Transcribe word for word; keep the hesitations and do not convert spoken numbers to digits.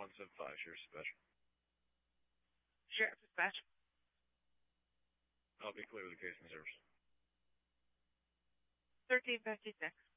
one seven five, Sheriff Dispatch. Sheriff Dispatch. I'll be clear with the case in service. thirteen fifty-six.